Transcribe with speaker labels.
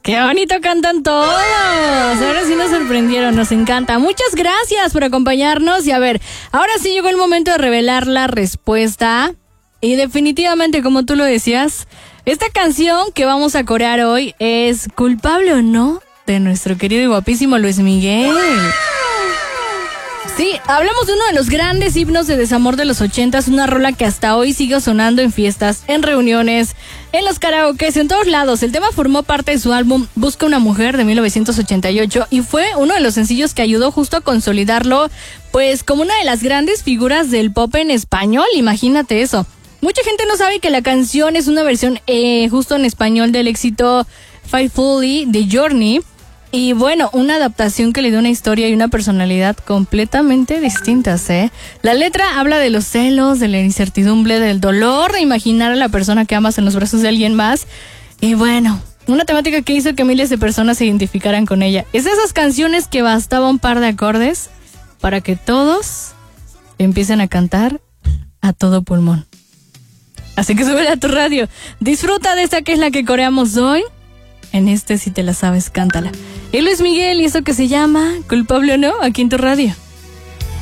Speaker 1: ¡Qué bonito cantan todos! Ahora sí nos sorprendieron, nos encanta. Muchas gracias por acompañarnos. Y a ver, ahora sí llegó el momento de revelar la respuesta. Y definitivamente, como tú lo decías, esta canción que vamos a corear hoy es ¿Culpable o no? De nuestro querido y guapísimo Luis Miguel. Sí, hablamos de uno de los grandes himnos de desamor de los 80s, una rola que hasta hoy sigue sonando en fiestas, en reuniones, en los karaokes, en todos lados. El tema formó parte de su álbum Busca una mujer de 1988 y fue uno de los sencillos que ayudó justo a consolidarlo, pues como una de las grandes figuras del pop en español, imagínate eso. Mucha gente no sabe que la canción es una versión justo en español del éxito Faithfully de Journey. Y bueno, una adaptación que le dio una historia y una personalidad completamente distintas, ¿eh? La letra habla de los celos, de la incertidumbre, del dolor de imaginar a la persona que amas en los brazos de alguien más. Y bueno, una temática que hizo que miles de personas se identificaran con ella. Es de esas canciones que bastaba un par de acordes para que todos empiecen a cantar a todo pulmón. Así que súbela a tu radio. Disfruta de esta que es la que coreamos hoy. En Si te la sabes, cántala. Y Luis Miguel, y esto que se llama ¿Culpable o no? Aquí en tu radio.